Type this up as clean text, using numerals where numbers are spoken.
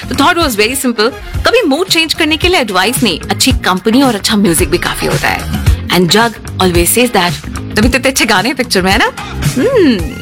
Thought was very simple, कभी mood change करने के लिए एडवाइस नहीं, अच्छी कंपनी और अच्छा म्यूजिक भी काफी होता है। And jug always says that, तभी तो इतने अच्छे गाने पिक्चर में है ना।